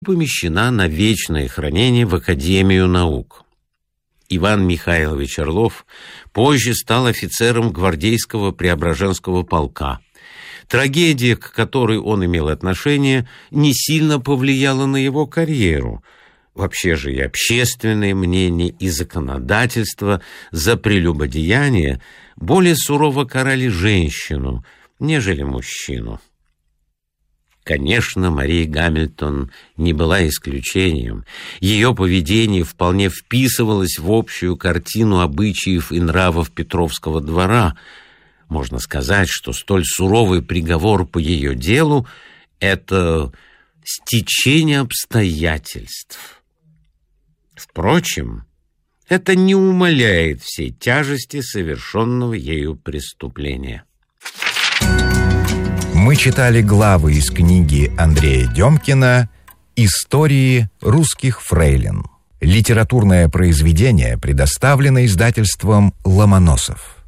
помещена на вечное хранение в Академию наук. Иван Михайлович Орлов позже стал офицером гвардейского Преображенского полка. Трагедия, к которой он имел отношение, не сильно повлияла на его карьеру. Вообще же и общественное мнение, и законодательство за прелюбодеяние более сурово карали женщину, нежели мужчину. Конечно, Мария Гамильтон не была исключением. Ее поведение вполне вписывалось в общую картину обычаев и нравов Петровского двора. Можно сказать, что столь суровый приговор по ее делу — это стечение обстоятельств. Впрочем, это не умаляет всей тяжести совершенного ею преступления. Мы читали главы из книги Андрея Демкина «Истории русских фрейлин». Литературное произведение предоставлено издательством «Ломоносов».